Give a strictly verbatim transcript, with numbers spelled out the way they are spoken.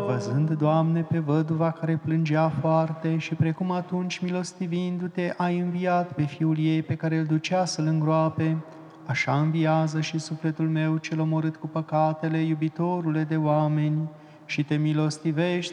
Văzând, Doamne, pe văduva care plângea foarte și precum atunci, milostivindu-te, ai înviat pe Fiul ei pe care îl ducea să-l îngroape, așa înviază și sufletul meu cel omorât cu păcatele, iubitorule de oameni, și te milostivești